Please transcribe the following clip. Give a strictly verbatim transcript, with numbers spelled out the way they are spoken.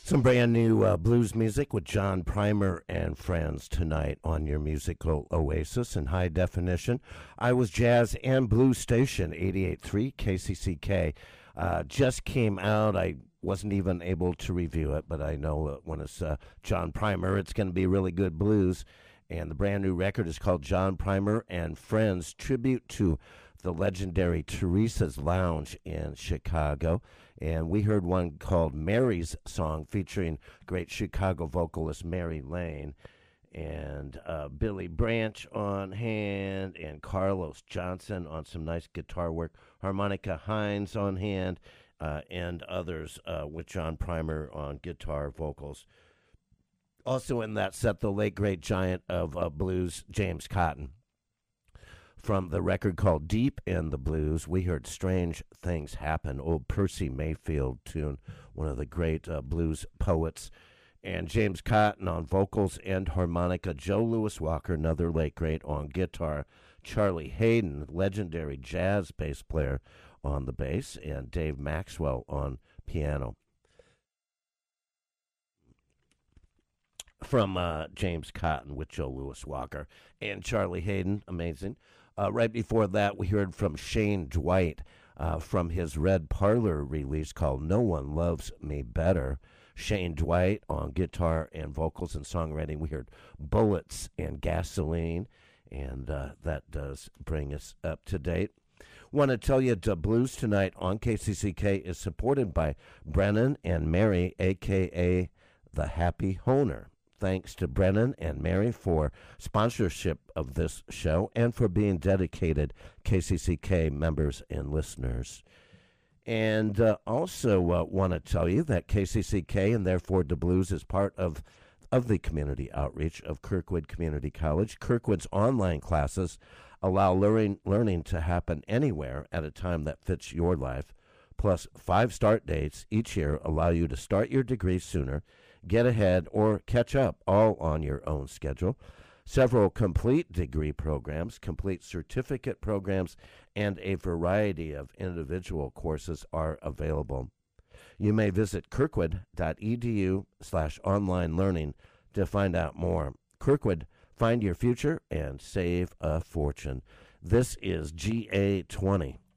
Some brand new uh, blues music with John Primer and friends tonight on your musical oasis in high definition. I was Jazz and Blues Station, eighty-eight point three K C C K. Uh, just came out. I wasn't even able to review it, but I know uh, when it's uh, John Primer, it's going to be really good blues. And the brand new record is called John Primer and Friends, tribute to the legendary Teresa's Lounge in Chicago. And we heard one called Mary's Song featuring great Chicago vocalist Mary Lane. And uh, Billy Branch on hand, and Carlos Johnson on some nice guitar work, Harmonica Hines on hand, uh, and others uh, with John Primer on guitar vocals. Also in that set, the late great giant of uh, blues, James Cotton. From the record called Deep in the Blues, we heard Strange Things Happen, old Percy Mayfield tune, one of the great uh, blues poets. And James Cotton on vocals and harmonica, Joe Louis Walker, another late great, on guitar, Charlie Hayden, legendary jazz bass player, on the bass, and Dave Maxwell on piano. From uh, James Cotton with Joe Louis Walker and Charlie Hayden, amazing. Uh, right before that, we heard from Shane Dwight uh, from his Red Parlor release called No One Loves Me Better. Shane Dwight on guitar and vocals and songwriting. We heard Bullets and Gasoline, and uh, that does bring us up to date. Want to tell you the blues tonight on K C C K is supported by Brennan and Mary, a k a the Happy Honer. Thanks to Brennan and Mary for sponsorship of this show and for being dedicated K C C K members and listeners. And uh, also uh, want to tell you that K C C K and therefore the blues is part of, of the community outreach of Kirkwood Community College. Kirkwood's online classes allow learning, learning to happen anywhere at a time that fits your life. Plus, five start dates each year allow you to start your degree sooner, get ahead, or catch up, all on your own schedule. Several complete degree programs, complete certificate programs, and a variety of individual courses are available. You may visit kirkwood.edu slash online learning to find out more. Kirkwood, find your future and save a fortune. This is G A twenty.